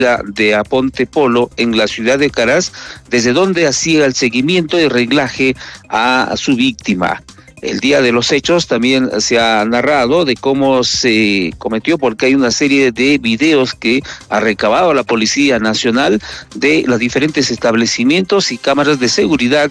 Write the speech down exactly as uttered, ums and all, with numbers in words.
de Aponte Polo en la ciudad de Caraz, desde donde hacía el seguimiento y reglaje a su víctima. El día de los hechos también se ha narrado de cómo se cometió, porque hay una serie de videos que ha recabado la Policía Nacional de los diferentes establecimientos y cámaras de seguridad